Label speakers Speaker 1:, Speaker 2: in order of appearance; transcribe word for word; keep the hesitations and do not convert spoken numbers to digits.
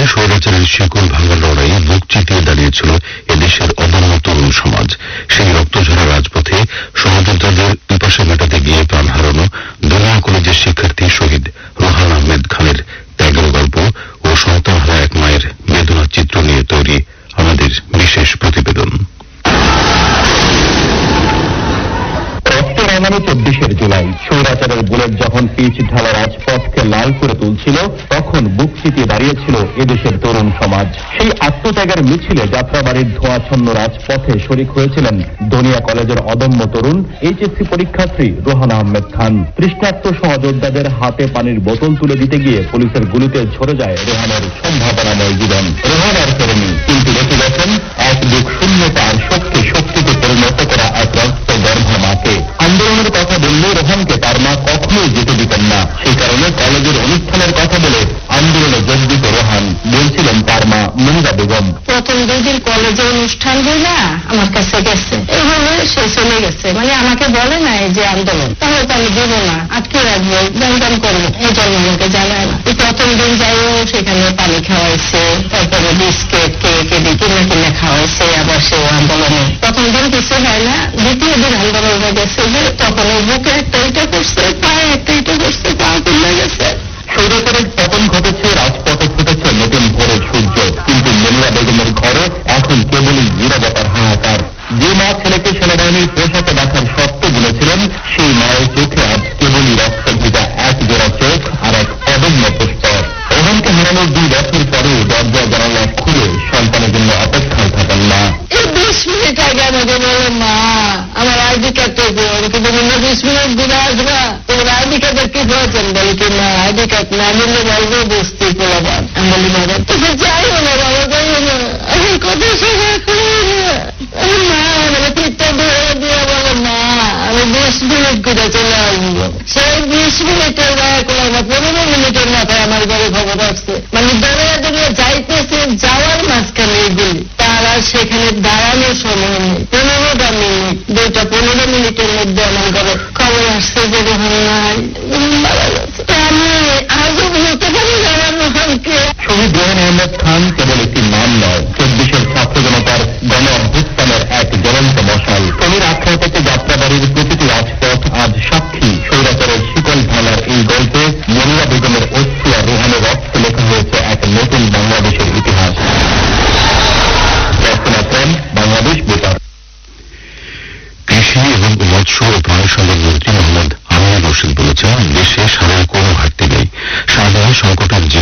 Speaker 1: স্বৈরাচারের শিকল ভাঙার লড়াইয়ে বুক চিতিয়ে দাঁড়িয়েছিল এদেশের অদম্য তরুণ সমাজ। সেই রক্তঝরা রাজপথে সহযোদ্ধাদের পিপাসা মেটাতে গিয়ে প্রাণ হারানো দুনিয়া কলেজের শিক্ষার্থী শহীদ রোহান আহমেদ খানের ত্যাগের গল্প ও সন্তানহারা এক মায়ের বেদনার চিত্র নিয়ে তৈরি আমাদের বিশেষ প্রতিবেদন।
Speaker 2: রক্তরাঙানো চব্বিশের জুলাই স্বৈরাচারের বুলেট যখন পিচ ঢালা রাজপথকে লাল করে তুলছিল, তখন বুক চিতিয়ে দাঁড়িয়েছিল এদেশের তরুণ সমাজ। সেই আত্মত্যাগের মিছিলে যাত্রাবাড়ির ধোঁয়াচ্ছন্ন রাজপথে শরিক হয়েছিলেন দনিয়া কলেজের অদম্য তরুণ এইচএসসি পরীক্ষার্থী রোহান আহমেদ খান। তৃষ্ণার্ত সহযোদ্ধাদের হাতে পানির বোতল তুলে দিতে গিয়ে পুলিশের গুলিতে ঝরে যায় রোহানের সম্ভাবনাময় জীবন। রোহান আর করেনি, কিন্তু রেখে গেছেন এক যুগ শূন্যতা আর শক্তি শক্তিতে পরিণত করা এক রক্ত গর্ভ মাকে। আন্দোলনের কথা বললে রোহানকে তার মা কখনোই যেতে দিতেন না। সেই কারণে কলেজের অনুষ্ঠানের কথা বলে আন্দোলনে যোগ দিত রোহান, বলছিলেন তার মা মনিরা বেগম।
Speaker 3: প্রথম দুই দিন কলেজে অনুষ্ঠান দিই না আমার কাছে গেছে, এইভাবে সে চলে গেছে, মানে আমাকে বলে নাই যে আন্দোলন, তাহলে তো আমি দেবো না, আটকে রাখবো, দমদম করবো, এই জন্য আমাকে জানায় না। প্রথম দিন যাইও সেখানে পানি খাওয়াইছে, তারপরে বিস্কেট কেক কিনে কিনে খাওয়াইছে, আবার সে আন্দোলনে প্রথম দিন কিছু হয় না, দ্বিতীয় দিন আন্দোলন হয়ে গেছে যে তখন বুকে একটা ইটা করছে, পায়ে একটা ইটা করছে, পা তুলে গেছে।
Speaker 2: স্বৈরাচারের পতন ঘটেছে, রাজপথে ফুটেছে নতুন ভোরের সূর্য, কিন্তু মনিরা বেগমের ঘরে এখন কেবলই নীরবতার হাহাকার। যে মা ছেলেকে সেনাবাহিনীর পোশাকে দেখার স্বপ্ন বলেছিলেন, সেই মায়ের চোখে আজ কেবলই রক্ত ভিজা এক জোড়া চোখ আর এক অদম্য পুস্তক। রোহানকে হারানোর দুই বছর পরে দরজা জানালা খুলে সন্তানের জন্য অপেক্ষায় থাকেন মা।
Speaker 3: এই বিশ মিনিট আগে আমাকে বলে মা আমার আইডি কার্ডটা দেবো, কিন্তু বিশ মিনিট দিনে আসবা, তোমার আইডি কার্ডের কি প্রয়োজন? বলে কি না আইডি কার্ড না বললে বলবো বুঝতে পোলাবান। আমি বলি বাবা তুমি যাইও না, বাবা যাইও না, আমি কথা শোনা মা, মানে পিঠটা ধরে দিয়ে বলে মা আমি বিশ মিনিট করে চলে আসবো। সেই বিশ মিনিটের মাথায় না পনেরো মিনিটের মাথায় আমার ঘরে খবর আসছে, মানে দৌড়া দৌড়ে যাইতেছে, যাওয়ার মাঝখানে এগুলি তারা সেখানে দাঁড়ানোর সময় নেই। পনেরোটা মিনিট দুইটা পনেরো মিনিটের মধ্যে আমার ঘরে খবর আসছে যে রোহান নাই, মারা গেছে। আমি আজও বলতে পারি না রোহানকে।
Speaker 2: শহীদ রোহান আহমেদ খান কেবল একটি নাম নয়, চব্বিশের ছাত্র জনতার গণ অভ্যুত্থানের এক জ্বলন্ত মশাল। শহীদ আখ্যা থেকে যাত্রাবাড়ির প্রতিটি রাজপথ আজ সাক্ষী স্বৈরাচারের শিকল ভাঙার এই গল্পে মনিরা বেগমের অশ্রু আর রোহানের রক্তে লেখা হয়েছে এক নতুন বাংলাদেশের ইতিহাস। বাংলাদেশ বেতার।
Speaker 1: কৃষি এবং মৎস্য ও প্রাণী সম্পদ মন্ত্রী মোহাম্মদ আমিনুর রশিদ বলেছেন, দেশে সারের কোনো ঘাটতি নেই। সাধারণ সংকটের যে